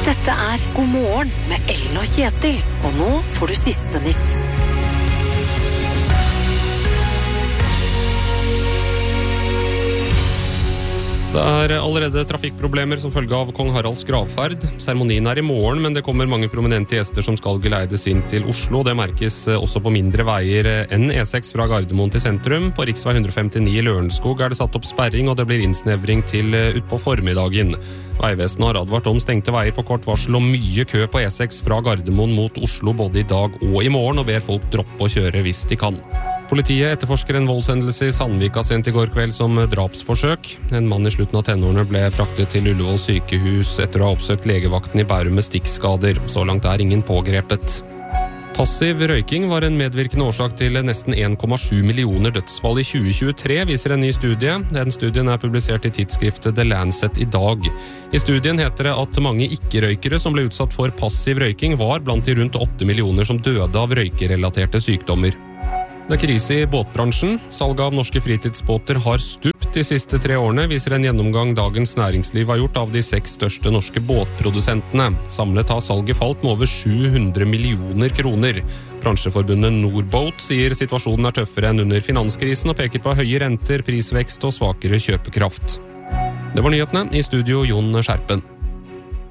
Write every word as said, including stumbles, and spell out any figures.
Dette er God morgen med Ellen og Kjetil, og nå får du siste nytt. Det er allerede trafikkproblemer som følge av Kong Haralds gravferd. Seremonien er i morgen, men det kommer mange prominente gjester som skal geleides inn til Oslo. Det merkes også på mindre veier enn E seks fra Gardermoen til sentrum. På riksvei hundre femtini i Lørenskog er det satt opp sperring, og det blir innsnevring til ut på formiddagen. Veivesenet har advart om stengte veier på kort varsel og mye kø på E seks fra Gardermoen mot Oslo både i dag og i morgen, og ber folk droppe å kjøre hvis de kan. Politiet etterforsker en voldshendelse i Sandvika sent i går kveld som drapsforsøk. En mann i slutten av tenårene ble fraktet til Ullevål sykehus etter å ha oppsøkt legevakten i Bærum med stikkskader. Så langt er ingen pågrepet. Passiv røyking var en medvirkende årsak til nesten en komma sju millioner dødsfall i tjue tjuetre, viser en ny studie. Den studien er publisert i tidsskriftet The Lancet i dag. I studien heter det at mange ikke-røykere som ble utsatt for passiv røyking var blant de rundt åtte millioner som døde av røykerelaterte sykdommer. Det er krise i båtbransjen. Salget av norske fritidsbåter har stupt de siste tre årene, viser en gjennomgang Dagens Næringsliv har gjort av de seks største norske båtprodusentene. Samlet har salget falt med over sju hundre millioner kroner. Bransjeforbundet Norboat sier situasjonen er tøffere enn under finanskrisen og peker på høye renter, prisvekst og svakere kjøpekraft. Det var nyhetene. I studio Jon Skjerpen.